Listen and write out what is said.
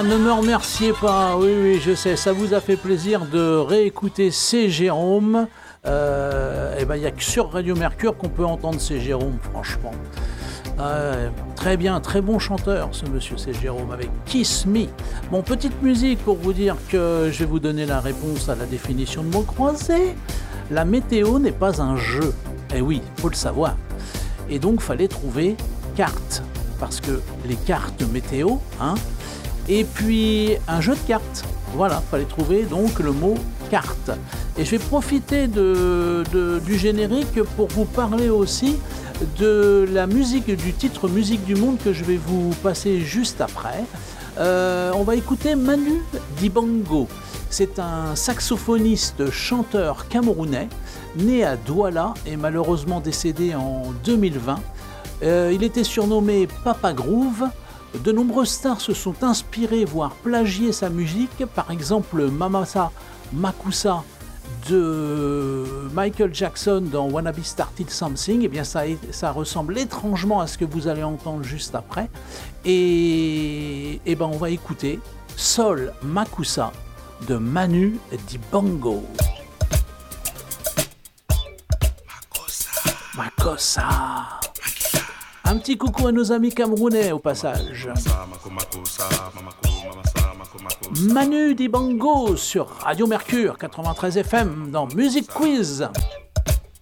ne me remerciez pas. Oui, oui, je sais, ça vous a fait plaisir de réécouter C'est Jérôme. Et ben, il n'y a que sur Radio Mercure qu'on peut entendre C'est Jérôme, franchement. Très bien, très bon chanteur, ce monsieur C'est Jérôme, avec Kiss Me. Bon, petite musique pour vous dire que je vais vous donner la réponse à la définition de mots croisés. La météo n'est pas un jeu. Eh oui, faut le savoir. Et donc, fallait trouver carte. Parce que les cartes météo, hein, et puis un jeu de cartes. Voilà, fallait trouver donc le mot carte. Et je vais profiter du générique pour vous parler aussi de la musique, du titre Musique du Monde que je vais vous passer juste après. On va écouter Manu Dibango. C'est un saxophoniste chanteur camerounais, né à Douala et malheureusement décédé en 2020. Il était surnommé Papa Groove. De nombreuses stars se sont inspirées, voire plagié sa musique. Par exemple, Mamasa Makusa de Michael Jackson dans Wanna Be Started Something. Eh bien, ça ressemble étrangement à ce que vous allez entendre juste après. Et ben, on va écouter Sol Makusa de Manu Dibango. Makossa. Un petit coucou à nos amis camerounais au passage. Manu Dibango sur Radio Mercure 93 FM dans Music Quiz.